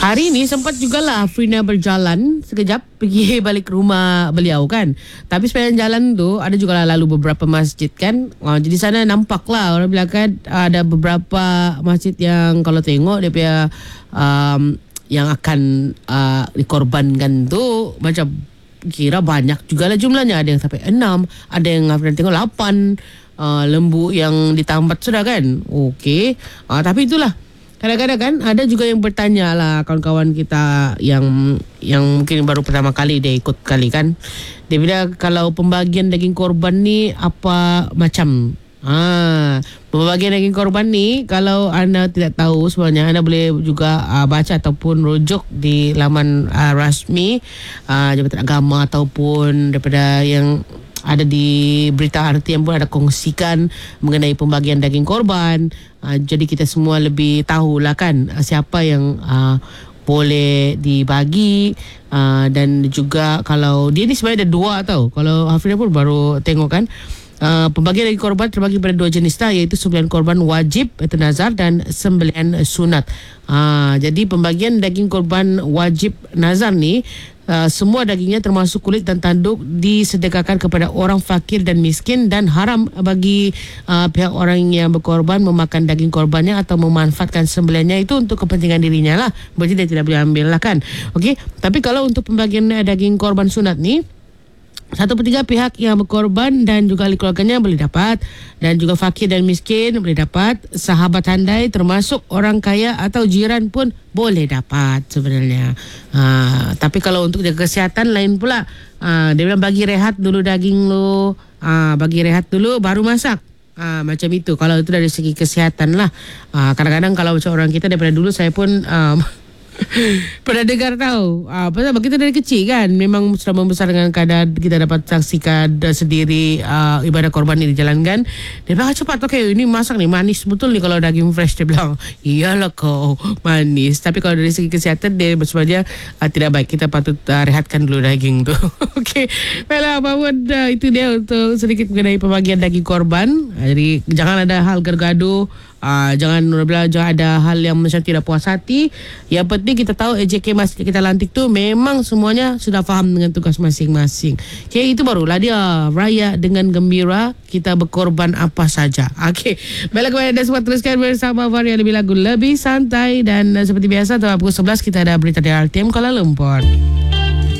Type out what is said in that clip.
Hari ni sempat jugalah Afrina berjalan sekejap pergi balik rumah beliau kan. Tapi sepanjang jalan tu ada juga lalu beberapa masjid kan. Jadi sana nampak lah orang bilang kan ada beberapa masjid yang kalau tengok dia punya yang akan dikorbankan tu macam kira banyak jugalah jumlahnya. Ada yang sampai 6, ada yang Afrina tengok 8 lembu yang ditambat sudah kan. Okey. Tapi itulah, kadang-kadang kan ada juga yang bertanya lah kawan-kawan kita yang mungkin baru pertama kali dia ikut kali kan. Dia bilang kalau pembagian daging korban ni apa macam. Pembagian daging korban ni kalau anda tidak tahu sebenarnya anda boleh juga baca ataupun rujuk di laman rasmi Jabatan Agama ataupun daripada yang ada di berita RTM pun ada kongsikan mengenai pembagian daging korban. Jadi kita semua lebih tahulah kan siapa yang boleh dibagi. Dan juga kalau dia ni sebenarnya ada 2 tau. Kalau Hafridah pun baru tengok kan. Pembagian daging korban terbagi pada 2 jenis lah, iaitu sembelihan korban wajib itu nazar dan sembelihan sunat. Jadi pembagian daging korban wajib nazar ni semua dagingnya termasuk kulit dan tanduk disedekahkan kepada orang fakir dan miskin, dan haram bagi pihak orang yang berkorban memakan daging korbannya atau memanfaatkan sembelihannya itu untuk kepentingan dirinya lah. Berarti dia tidak boleh ambil lah kan. Okey. Tapi kalau untuk pembagian daging korban sunat ni 1/3 pihak yang berkorban dan juga ahli keluarganya boleh dapat, dan juga fakir dan miskin boleh dapat, sahabat handai termasuk orang kaya atau jiran pun boleh dapat sebenarnya. Tapi kalau untuk jaga kesihatan lain pula. Dia bilang bagi rehat dulu daging lu, bagi rehat dulu baru masak. Macam itu kalau itu dari segi kesihatan lah. Kadang-kadang kalau macam orang kita daripada dulu saya pun pernah dengar tahu pasal kita dari kecil kan memang sudah membesar dengan keadaan kita dapat saksikan sendiri ibadah korban ini dijalankan. Dia bilang cepat, okey ini masak ni manis betul ni kalau daging fresh. Dia bilang iyalah kau manis, tapi kalau dari segi kesihatan dia sebenarnya tidak baik. Kita patut rehatkan dulu daging tu. Okey, baiklah apapun itu dia untuk sedikit mengenai pembagian daging korban. Jadi jangan ada hal gaduh. Jangan ada hal yang macam tidak puas hati. Yang penting kita tahu AJK Masjid Kita Lantik tu memang semuanya sudah faham dengan tugas masing-masing. Okay, itu barulah dia raya dengan gembira, kita berkorban apa saja. Okay, baiklah kepada anda semua, teruskan bersama Varia lebih lagu lebih santai. Dan seperti biasa pukul 11 kita ada berita dari RTM Kuala Lumpur.